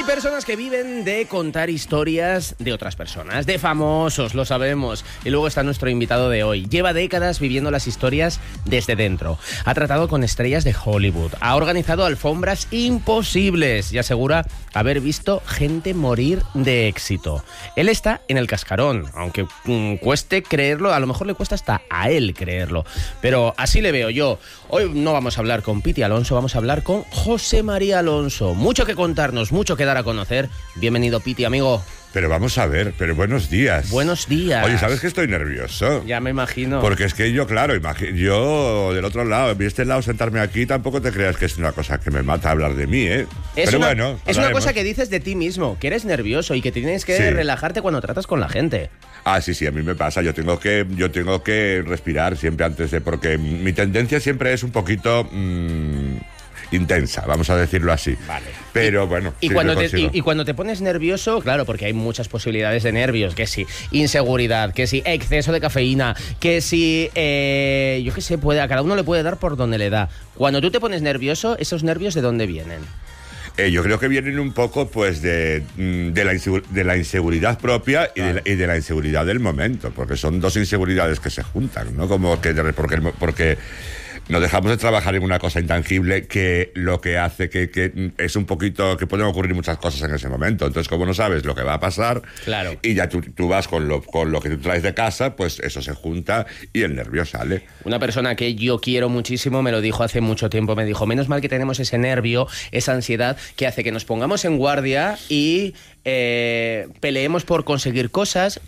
personas que viven de contar historias de otras personas, de famosos, lo sabemos. Y luego está nuestro invitado de hoy. Lleva décadas viviendo las historias desde dentro. Ha tratado con estrellas de Hollywood. Ha organizado alfombras imposibles y asegura haber visto gente morir de éxito. Él está en el cascarón, aunque cueste creerlo, a lo mejor le cuesta hasta a él creerlo. Pero así le veo yo. Hoy no vamos a hablar con Piti Alonso, vamos a hablar con José María Alonso. Mucho que contarnos, mucho que dar a conocer. Bienvenido, Piti, amigo. Pero vamos a ver, pero buenos días. Buenos días. Oye, ¿sabes que estoy nervioso? Ya me imagino. Porque es que yo, claro, yo del otro lado, de este lado sentarme aquí, tampoco te creas que es una cosa que me mata hablar de mí, ¿eh? Pero bueno, es una cosa que dices de ti mismo, que eres nervioso y que tienes que relajarte cuando tratas con la gente. Ah, sí, a mí me pasa. Yo tengo que respirar siempre antes de... Porque mi tendencia siempre es un poquito... intensa, vamos a decirlo así. Vale. Pero bueno, y cuando te pones nervioso, claro, porque hay muchas posibilidades de nervios, que si inseguridad, que si exceso de cafeína, que si yo qué sé, a cada uno le puede dar por donde le da. Cuando tú te pones nervioso, ¿esos nervios de dónde vienen? Yo creo que vienen un poco pues de la inseguridad propia y de la inseguridad del momento, porque son dos inseguridades que se juntan, ¿no? Como que porque nos dejamos de trabajar en una cosa intangible que lo que hace que es un poquito... que pueden ocurrir muchas cosas en ese momento. Entonces, como no sabes lo que va a pasar, claro, y ya tú vas con lo que tú traes de casa, pues eso se junta y el nervio sale. Una persona que yo quiero muchísimo me lo dijo hace mucho tiempo, me dijo, menos mal que tenemos ese nervio, esa ansiedad que hace que nos pongamos en guardia y... peleemos por conseguir cosas,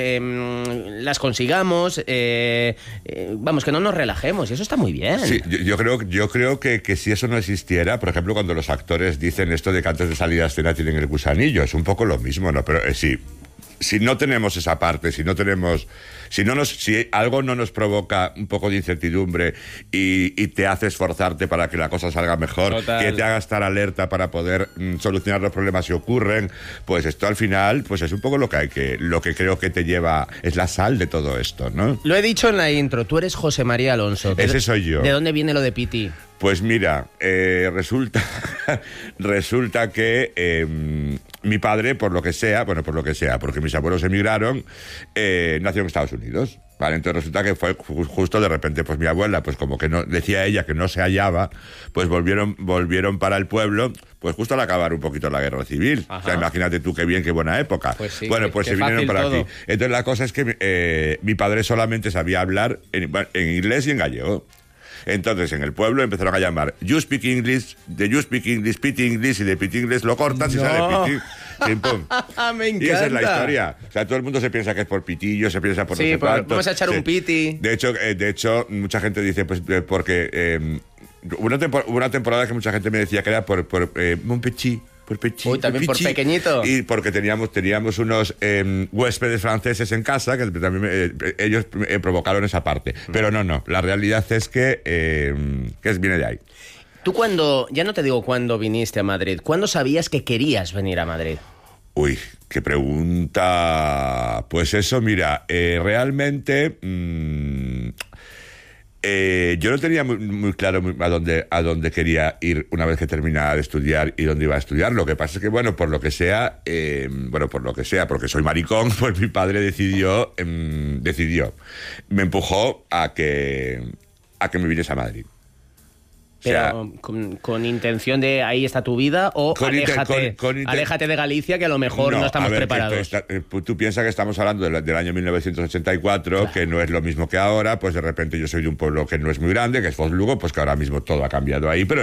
las consigamos, vamos, que no nos relajemos, y eso está muy bien. Sí, yo creo que si eso no existiera, por ejemplo, cuando los actores dicen esto de que antes de salir a escena tienen el gusanillo, es un poco lo mismo, ¿no? Pero sí. Si no tenemos esa parte, si algo no nos provoca un poco de incertidumbre y te hace esforzarte para que la cosa salga mejor, total, que te haga estar alerta para poder solucionar los problemas si ocurren, pues esto al final pues es un poco lo que creo que te lleva, es la sal de todo esto, ¿no? Lo he dicho en la intro, tú eres José María Alonso. Ese soy yo. ¿De dónde viene lo de Piti? Pues mira, resulta que mi padre, por lo que sea, porque mis abuelos emigraron, nació en Estados Unidos, ¿vale? Entonces resulta que fue justo de repente, pues mi abuela, pues como que no, decía ella que no se hallaba, pues volvieron para el pueblo, pues justo al acabar un poquito la guerra civil. Ajá. O sea, imagínate tú qué bien, qué buena época. Pues sí, bueno, pues se vinieron para aquí. Entonces la cosa es que mi padre solamente sabía hablar en inglés y en gallego. Entonces en el pueblo empezaron a llamar You Speak English, de You Speak English, Piti English, y de Piti English lo cortas y sale Piti. Pim, pum. Me encanta. Y esa es la historia. O sea, todo el mundo se piensa que es por pitillo, se piensa por no sé cuánto. Vamos a echar un Piti. De hecho, mucha gente dice, pues, porque una temporada que mucha gente me decía que era por Mon Petit. Por Petit, uy, también por pequeñito. Y porque teníamos unos huéspedes franceses en casa que también ellos provocaron esa parte. Pero no, la realidad es que viene de ahí. Tú ya no te digo cuándo viniste a Madrid, ¿cuándo sabías que querías venir a Madrid? Uy, qué pregunta. Pues eso, mira, realmente... yo no tenía muy claro a dónde quería ir una vez que terminara de estudiar y dónde iba a estudiar. Lo que pasa es que, por lo que sea, porque soy maricón, pues mi padre decidió, me empujó a que me viniese a Madrid. Pero con intención de ahí está tu vida o aléjate de Galicia, que a lo mejor no estamos preparados. Tú piensas que estamos hablando del año 1984, claro, que no es lo mismo que ahora, pues de repente yo soy de un pueblo que no es muy grande, que es Foz Lugo, pues que ahora mismo todo ha cambiado ahí, pero